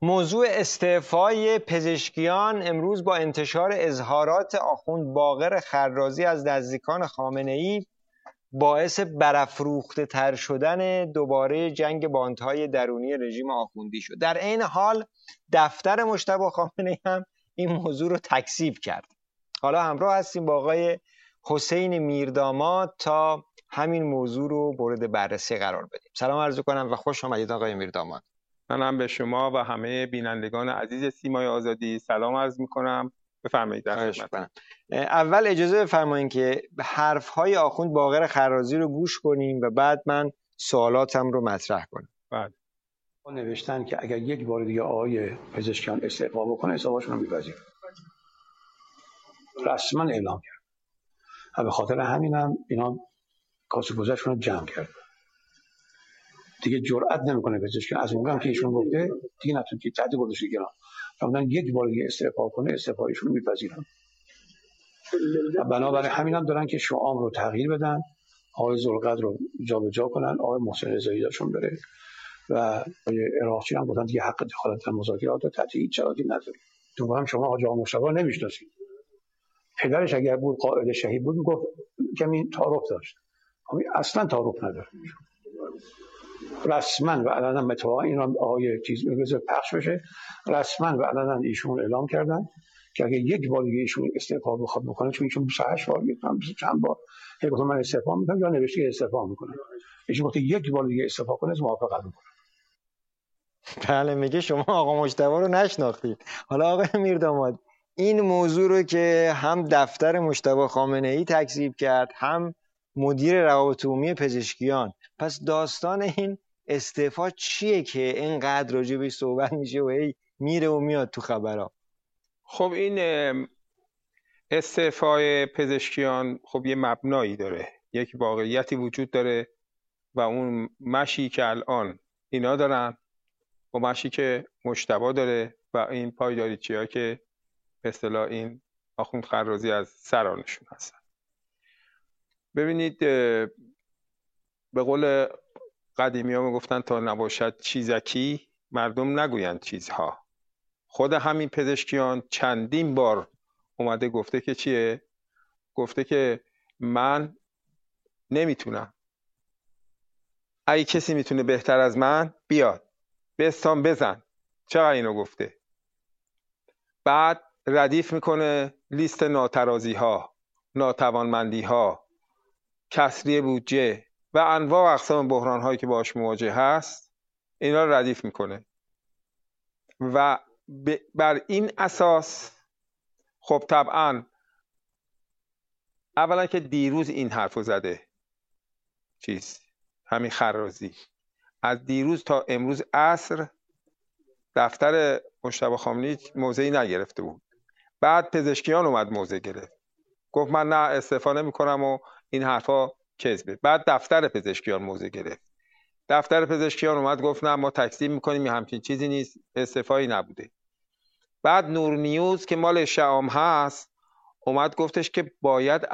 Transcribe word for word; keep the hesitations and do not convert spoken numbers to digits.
موضوع استعفای پزشکیان امروز با انتشار اظهارات آخوند باقر خرازی از نزدیکان خامنه‌ای باعث برافروخته تر شدن دوباره جنگ باندهای درونی رژیم آخوندی شد. در عین حال دفتر مجتبی خامنه‌ای هم این موضوع رو تکذیب کرد. حالا همراه هستیم با آقای حسین میرداماد تا همین موضوع رو مورد بررسی قرار بدیم. سلام عرض کنم و خوش آمدید آقای میرداماد. من هم به شما و همه بینندگان عزیز سیمای آزادی سلام عرض میکنم. بفرمایید. اول اجازه بفرمایید که حرفهای آخوند باقر خرازی رو گوش کنیم و بعد من سوالاتم رو مطرح کنم. بله. نوشتن که اگر یک بار دیگه آقای پزشکیان استعفا بکنه حسابشون رو می‌پذیرن. رسما اعلام کرد. و به خاطر همینم اینا کاسه گذشتون رو جمع کرد. دیگه جرئت نمیکنه پزشکیان از اونم که ایشون گفته دیگه نتون که تحت گذاشته گرام. فرمودن یک بار دیگه استعفا کنه استعفایشون رو می‌پذیرن. بنابراین همینم دارن که شعار رو تغییر بدن، آقای ذوالقدر رو جابجا کنن، آقای محسن رضایی داشون بره و آقای عراقچی هم گفتن دیگه حق دخالت در مذاکرات رو تحت هیچ شرایطی نداره. تو هم شما حاج آقا مشتبه نمیشناسید. پدرش اگر بود قائد شهید بود میگفت کمی تعارف داشت. اصلا تعارف نداره. رسما و علنا متواقع این آقای چیز میگه پخش بشه. رسما و علنا ایشون اعلام کردن که اگه یک بار دیگه ایشون استعفا بخواد بکنه، چون ایشون بیست و هشت بار میگم چند بار گفت من استعفا میکنم یا نوشته استعفا میکنم، ایشون گفت یک بار دیگه استعفا کنه موافقت میکنه. بله، میگه شما آقا مجتبی رو نشناختید. حالا آقای میرداماد این موضوع رو که هم دفتر مجتبی خامنه‌ای تکذیب کرد هم مدیر روابط عمومی پزشکیان، پس داستان این استعفا چیه که اینقدر راجع بهش صحبت میشه و هی میره و میاد تو خبرها؟ خب این استعفای پزشکیان خب یه مبنایی داره، یک واقعیتی وجود داره و اون مشی که الان اینا دارن و مشی که مجتبی داره و این پایداریچی‌ها که به اصطلاح این آخوند خرازی از سرانشون هستن. ببینید به قول قدیمی ها میگفتن تا نباشد چیزکی مردم نگویند چیزها. خود همین پزشکیان چندین بار اومده گفته که چیه؟ گفته که من نمیتونم، اگه کسی میتونه بهتر از من بیاد بستان بزن. چرا اینو گفته؟ بعد ردیف میکنه لیست ناترازی ها، ناتوانمندی ها، کسری بودجه و انواع و اقسام بحران هایی که باهاش مواجه هست، اینا رو ردیف میکنه و بر این اساس خب طبعا اولا که دیروز این حرفو زده چیز همین خرازی، از دیروز تا امروز عصر دفتر مجتبی خامنه‌ای موضعی نگرفته بود. بعد پزشکیان اومد موضع گرفت، گفت من نه استعفا نمی‌کنم و این حرفا کذبه. بعد دفتر پزشکیان موضع گرفت، دفتر پزشکیان اومد گفت نه ما تکذیب می‌کنیم، همچین چیزی نیست، استعفایی نبوده. بعد نور نیوز که مال شام هست اومد گفتش که باید